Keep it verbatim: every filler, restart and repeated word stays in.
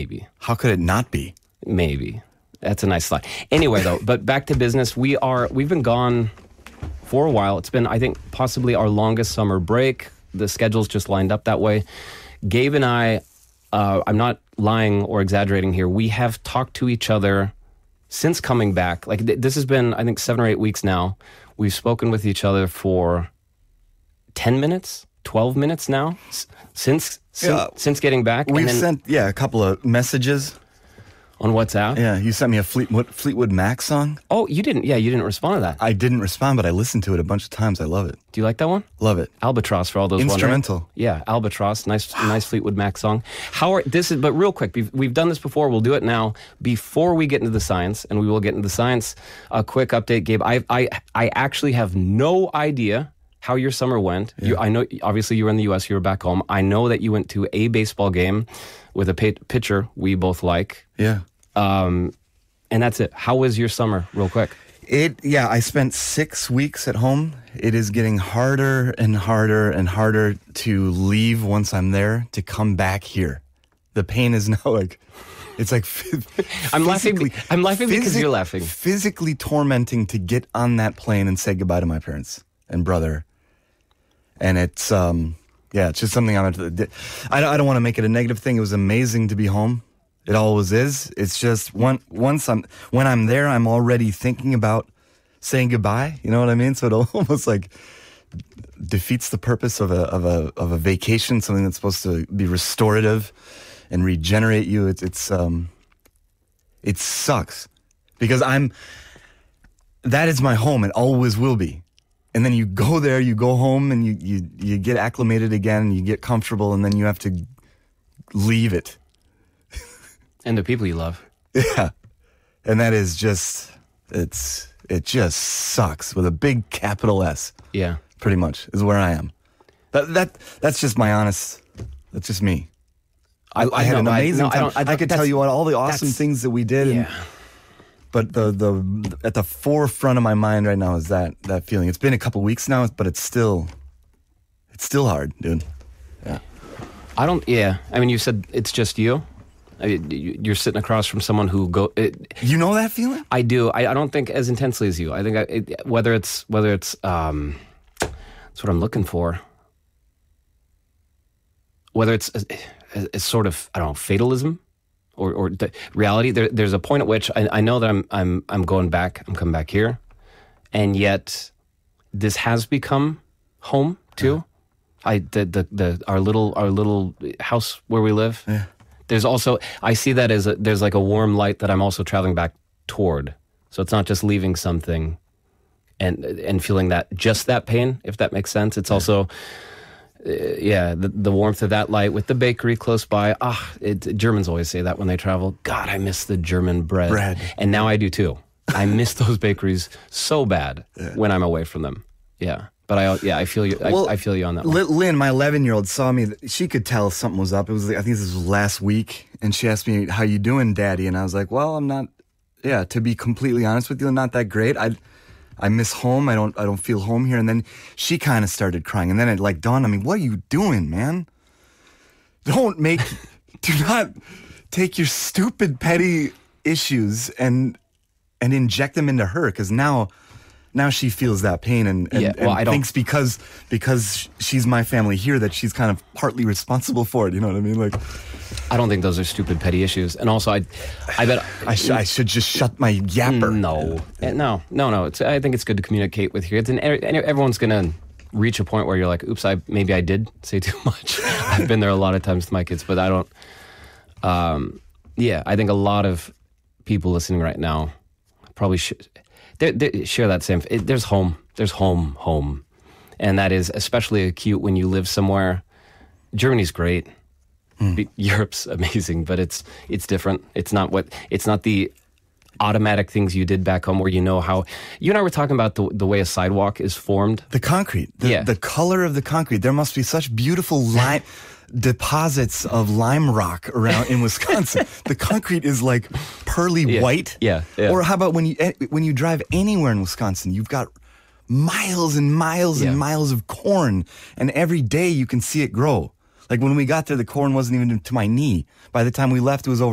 maybe. How could it not be? Maybe. That's a nice slide. Anyway, though, but back to business. We are, we've been gone for a while. It's been, I think, possibly our longest summer break. The schedule's just lined up that way. Gabe and I, uh, I'm not lying or exaggerating here. We have talked to each other since coming back. Like, th- this has been, I think, seven or eight weeks now. We've spoken with each other for ten minutes, twelve minutes now, s- since since, Yeah. since getting back. We've And then sent, yeah, a couple of messages. on WhatsApp. Yeah, you sent me a Fleetwood, Fleetwood Mac song. Oh, you didn't? Yeah, you didn't respond to that. I didn't respond, but I listened to it a bunch of times. I love it. Do you like that one? Love it. Albatross for all those Instrumental. wondering. Yeah, Albatross, nice, nice Fleetwood Mac song. How are this is? But real quick, we've, we've done this before. We'll do it now. Before we get into the science, and we will get into the science. A quick update, Gabe. I I I actually have no idea how your summer went. Yeah. You, I know, obviously, you were in the U S. You were back home. I know that you went to a baseball game with a pa- pitcher we both like. Yeah. Um, and that's it. How was your summer, real quick? It, yeah, I spent six weeks at home. It is getting harder and harder and harder to leave once I'm there, to come back here. The pain is now like, it's like, I'm laughing. physically- I'm laughing because physi- you're laughing. Physically tormenting to get on that plane and say goodbye to my parents and brother. And it's, um, yeah, it's just something I'm, I don't, I don't want to make it a negative thing. It was amazing to be home. It always is. It's just one, once I'm, when I'm there, I'm already thinking about saying goodbye. You know what I mean? So it almost like defeats the purpose of a, of a, of a vacation, something that's supposed to be restorative and regenerate you. It's, it's, um, it sucks because I'm, that is my home. It always will be. And then you go there, you go home and you, you, you get acclimated again and you get comfortable and then you have to leave it. And the people you love. Yeah. And that is just, it's, it just sucks with a big capital S. Yeah. Pretty much is where I am. That, that, that's just my honest, that's just me. I, I, I had no, an I- amazing no, I time. don't- I I, don't- could tell that's- you what, all the awesome that's- things that we did. And, Yeah. but the, the, at the forefront of my mind right now is that, that feeling. It's been a couple weeks now, but it's still, it's still hard, dude. Yeah. I don't, yeah. I mean, you said it's just you. I mean, you- you're sitting across from someone who go. It, You know that feeling? I do. I, I don't think as intensely as you. I think I, it, whether it's whether it's um, that's what I'm looking for. Whether it's a, a, a sort of I don't know fatalism, or or the reality. There, there's a point at which I, I know that I'm I'm I'm going back. I'm coming back here, and yet this has become home too. Uh-huh. I the, the the our little our little house where we live. Yeah. There's also, I see that as a, there's like a warm light that I'm also traveling back toward. So it's not just leaving something and and feeling that, just that pain, if that makes sense. It's also, uh, yeah, the, the warmth of that light with the bakery close by. Ah, it, Germans always say that when they travel. God, I miss the German bread. Bread. And now I do too. I miss those bakeries so bad Yeah. when I'm away from them. Yeah. But I, yeah, I feel you. I, Well, I feel you on that one. Li- Lynn, my eleven-year-old, saw me. She could tell something was up. It was, like, I think this was last week, and she asked me, "How you doing, Daddy?" And I was like, "Well, I'm not. Yeah, to be completely honest with you, I'm not that great. I, I miss home. I don't. I don't feel home here." And then she kind of started crying, and then it like dawned on me, "What are you doing, man? Don't make. Do not take your stupid petty issues and and inject them into her, because now." Now she feels that pain and, and, Yeah, well, and I don't- thinks because because she's my family here that she's kind of partly responsible for it. You know what I mean? Like, I don't think those are stupid petty issues. And also, I, I bet I, sh- I should just shut my yapper. No, Eh, no, no, no. It's, I think it's good to communicate with your kids, and e- and everyone's gonna reach a point where you're like, "Oops, I maybe I did say too much." I've been there a lot of times with my kids, but I don't. Um, yeah, I think a lot of people listening right now probably should they, they share that same. It, there's home. There's home, home, and that is especially acute when you live somewhere. Germany's great. Be- Europe's amazing, but it's it's different. It's not what it's not the automatic things you did back home where you know how. You and I were talking about the the way a sidewalk is formed. The concrete, the, Yeah. the color of the concrete. There must be such beautiful lime deposits of lime rock around in Wisconsin. The concrete is like pearly Yeah. white. Yeah, yeah. Or how about when you eh, when you drive anywhere in Wisconsin, you've got miles and miles Yeah. and miles of corn, and every day you can see it grow. Like when we got there, the corn wasn't even to my knee. By the time we left, it was over.